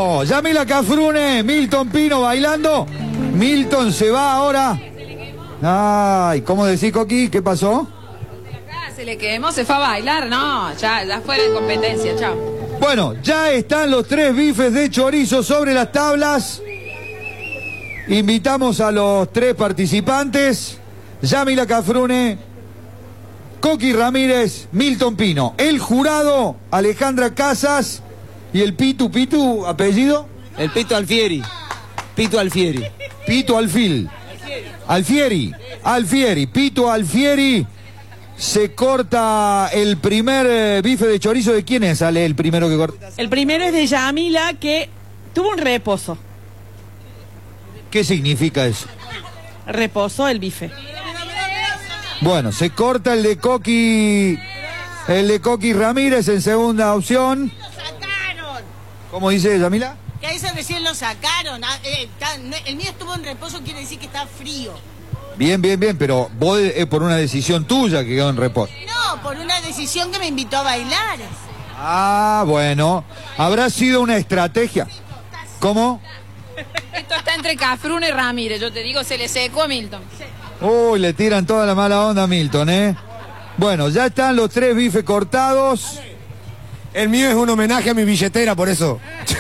Bueno, Yamila Cafrune, Milton Pino bailando. Milton se va ahora. Ay, ¿cómo decís, Coqui? ¿Qué pasó? Se le quemó, se fue a bailar, no, ya fuera de competencia, chao. Bueno, ya están los 3 bifes de chorizo sobre las tablas. Invitamos a los 3 participantes. Yamila Cafrune, Coqui Ramírez, Milton Pino. El jurado, Alejandra Casas y el Pitu, ¿apellido? El Pito Alfieri. Pito Alfieri. Pito Alfieri. Pito Alfieri. Se corta el primer bife de chorizo. ¿De quién es, Ale, el primero que corta? El primero es de Yamila, que tuvo un reposo. ¿Qué significa eso? Reposó el bife. Bueno, se corta el de Coqui Ramírez en segunda opción. ¡Lo sacaron! ¿Cómo dice Yamila? Que a ese recién lo sacaron. El mío estuvo en reposo, quiere decir que está frío. Bien, pero vos es por una decisión tuya que quedó en reposo. No, por una decisión que me invitó a bailar. Ah, bueno. ¿Habrá sido una estrategia? ¿Cómo? Esto está entre Cafrune y Ramírez, yo te digo, se le secó a Milton. Uy, le tiran toda la mala onda a Milton, ¿eh? Bueno, ya están los 3 bifes cortados. El mío es un homenaje a mi billetera, por eso.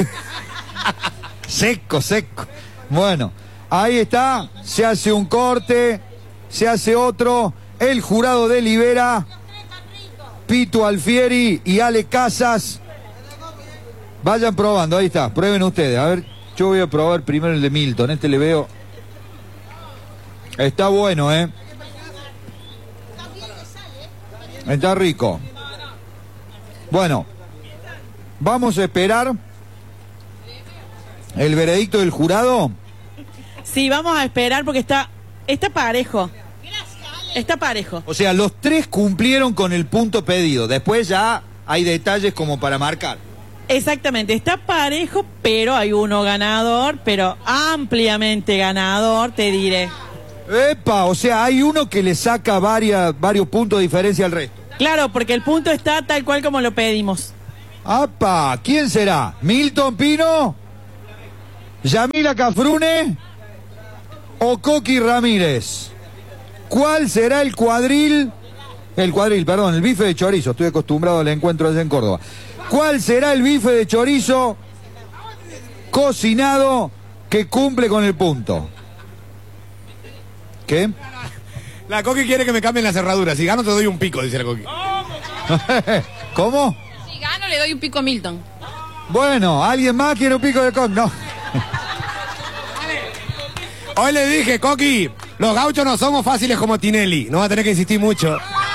Seco. Bueno, ahí está. Se hace un corte, se hace otro. El jurado delibera. Pito Alfieri y Ale Casas. Vayan probando, ahí está. Prueben ustedes. A ver, yo voy a probar primero el de Milton. Este le veo. Está bueno, ¿eh? Está rico. Bueno, vamos a esperar el veredicto del jurado. Sí, vamos a esperar porque está parejo. Está parejo. O sea, los 3 cumplieron con el punto pedido. Después ya hay detalles como para marcar. Exactamente, está parejo, pero hay uno ganador, pero ampliamente ganador, te diré. ¡Epa! O sea, hay uno que le saca varios puntos de diferencia al resto. Claro, porque el punto está tal cual como lo pedimos. ¡Apa! ¿Quién será? ¿Milton Pino? ¿Yamila Cafrune? ¿O Coqui Ramírez? ¿Cuál será el bife de chorizo? Estoy acostumbrado al encuentro allá en Córdoba. ¿Cuál será el bife de chorizo cocinado que cumple con el punto? ¿Qué? La Coqui quiere que me cambien la cerradura. Si gano te doy un pico, dice la Coqui. ¿Cómo? Si gano le doy un pico a Milton. Bueno, ¿alguien más quiere un pico de coq? No. Hoy le dije, Coqui, los gauchos no somos fáciles como Tinelli. No va a tener que insistir mucho.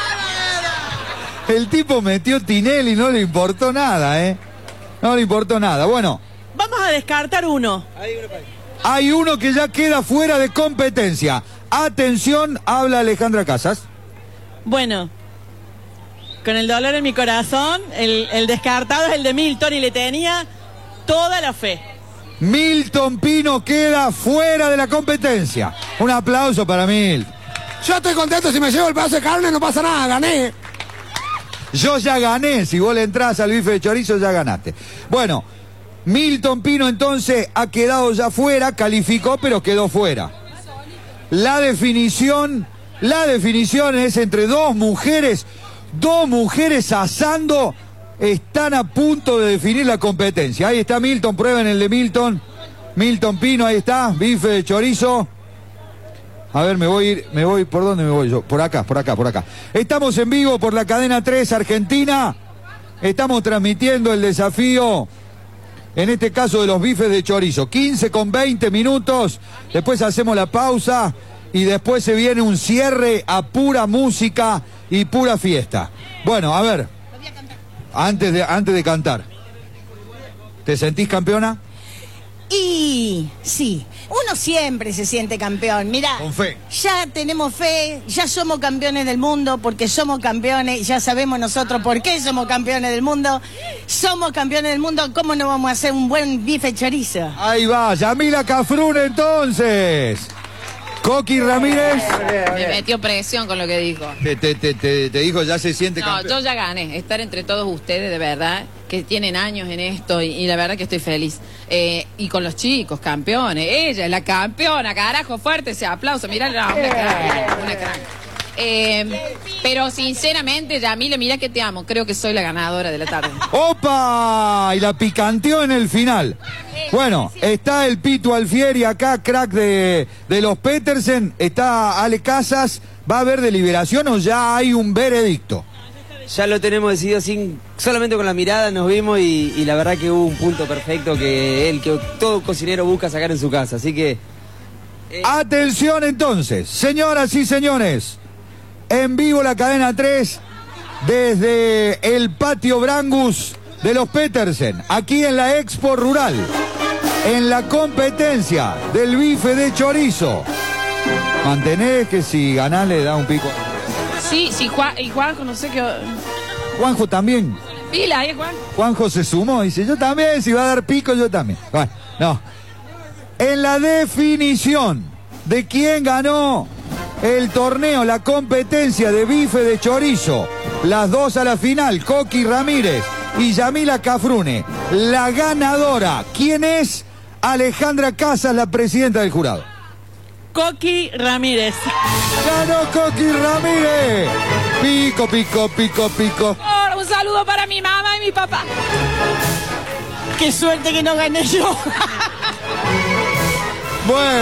El tipo metió Tinelli, no le importó nada, ¿eh? No le importó nada. Bueno. Vamos a descartar uno. Hay uno que ya queda fuera de competencia. Atención, habla Alejandra Casas. Bueno, con el dolor en mi corazón, el descartado es el de Milton y le tenía toda la fe. Milton Pino queda fuera de la competencia. Un aplauso para Milton. Yo estoy contento, si me llevo el pedazo de carne no pasa nada, gané. Yo ya gané, si vos le entrás al bife de chorizo ya ganaste. Bueno, Milton Pino entonces ha quedado ya fuera, calificó pero quedó fuera. La definición es entre dos mujeres asando, están a punto de definir la competencia. Ahí está Milton, prueben el de Milton Pino, ahí está, bife de chorizo. A ver, me voy, ¿por dónde me voy yo? Por acá. Estamos en vivo por la cadena 3 Argentina, estamos transmitiendo el desafío, en este caso de los bifes de chorizo, 15 con 20 minutos, después hacemos la pausa y después se viene un cierre a pura música y pura fiesta. Bueno, a ver, antes de cantar, ¿te sentís campeona? Y sí, uno siempre se siente campeón. Mirá, con fe. Ya tenemos fe, ya somos campeones del mundo, porque somos campeones, ya sabemos nosotros por qué somos campeones del mundo. Somos campeones del mundo, ¿cómo no vamos a hacer un buen bife chorizo? Ahí va, Yamila Cafrune entonces. Coqui Ramírez. Me metió presión con lo que dijo. Te dijo, ya se siente No, campeón. yo ya gané. Estar entre todos ustedes, de verdad, que tienen años en esto y la verdad que estoy feliz. Y con los chicos, campeones. Ella es la campeona, carajo, fuerte ese aplauso. Mirá, una crack. Pero sinceramente, Yamile, mira que te amo. Creo que soy la ganadora de la tarde. ¡Opa! Y la picanteó en el final. Bueno, está el Pitu Alfieri acá, crack de los Petersen. Está Ale Casas. ¿Va a haber deliberación o ya hay un veredicto? Ya lo tenemos decidido solamente con la mirada nos vimos y la verdad que hubo un punto perfecto que todo cocinero busca sacar en su casa. Así que... Atención entonces, señoras y señores. En vivo la cadena 3 desde el patio Brangus de los Petersen, aquí en la Expo Rural, en la competencia del bife de chorizo. Mantenés que si ganás le da un pico. Sí, y Juanjo, no sé qué... Juanjo también. Pila, ahí Juan. Juanjo se sumó y dice, yo también, si va a dar pico, yo también. Bueno, no. En la definición de quién ganó el torneo, la competencia de bife de chorizo, las dos a la final, Coqui Ramírez y Yamila Cafrune, la ganadora, ¿quién es? Alejandra Casas, la presidenta del jurado. Coqui Ramírez. ¡Ganó Coqui Ramírez! Pico, pico, pico, pico. Oh, un saludo para mi mamá y mi papá. Qué suerte que no gané yo. Bueno.